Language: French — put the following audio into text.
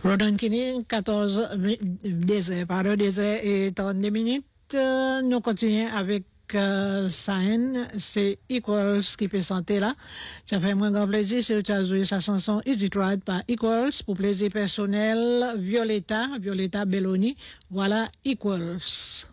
Rodan Kini, 14 désert, pardon, désert et 32 minutes. Nous continuons avec Sahen, c'est Equals qui peut chanter là. Ça fait moins grand plaisir si tu as joué sa chanson Is It Right par Equals pour plaisir personnel. Violetta Belloni. Voilà Equals.